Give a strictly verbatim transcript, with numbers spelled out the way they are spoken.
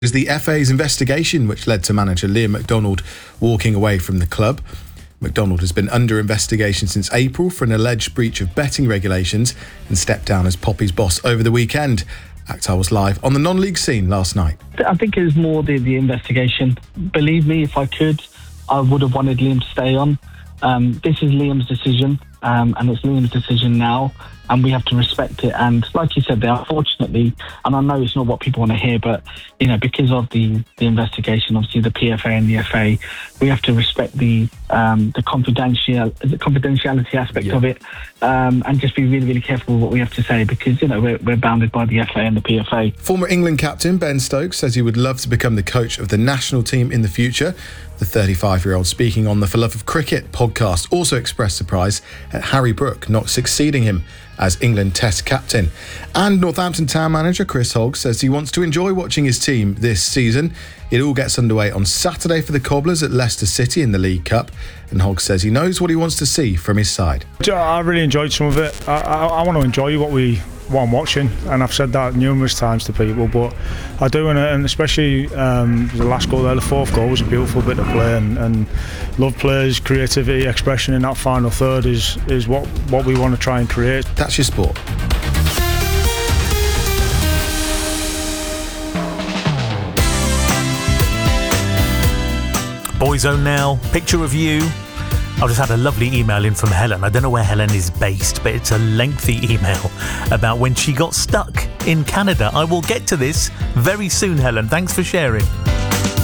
It was the F A's investigation which led to manager Liam McDonald walking away from the club. McDonald has been under investigation since April for an alleged breach of betting regulations and stepped down as Poppy's boss over the weekend. Actar was live on the non-league scene last night. I think it was more the, the investigation. Believe me, if I could, I would have wanted Liam to stay on. Um, this is Liam's decision, um, and it's Liam's decision now, and we have to respect it. And like you said there, unfortunately, and I know it's not what people want to hear, but you know, because of the, the investigation, obviously the P F A and the F A, we have to respect the um, the confidential the confidentiality aspect yeah. of it, um, and just be really, really careful with what we have to say, because you know we're, we're bounded by the F A and the P F A. Former England captain Ben Stokes says he would love to become the coach of the national team in the future. The thirty-five-year-old, speaking on the For Love of Cricket podcast, also expressed surprise at Harry Brook not succeeding him as England Test captain. And Northampton Town manager Chris Hogg says he wants to enjoy watching his team this season. It all gets underway on Saturday for the Cobblers at Leicester City in the League Cup, and Hogg says he knows what he wants to see from his side. I really enjoyed some of it. I, I, I want to enjoy what we what I'm watching, and I've said that numerous times to people, but I do, and, and especially um, the last goal there, the fourth goal was a beautiful bit of play, and, and love players, creativity, expression in that final third is is what, what we want to try and create. That's your sport. Boyzone now, picture of you. I just had a lovely email in from Helen. I don't know where Helen is based, but it's a lengthy email about when she got stuck in Canada. I will get to this very soon, Helen. Thanks for sharing.